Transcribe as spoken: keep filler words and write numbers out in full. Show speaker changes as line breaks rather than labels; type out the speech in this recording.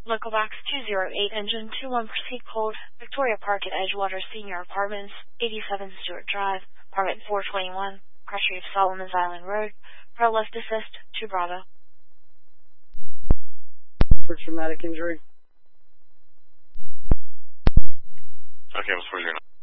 Local box two zero eight, engine two one, proceed cold. Victoria Park at Edgewater Senior Apartments, eighty-seven Stewart Drive, apartment four twenty-one, cross street of Solomon's Island Road. Pro left assist, to Bravo.
For traumatic injury.
Okay, it was for your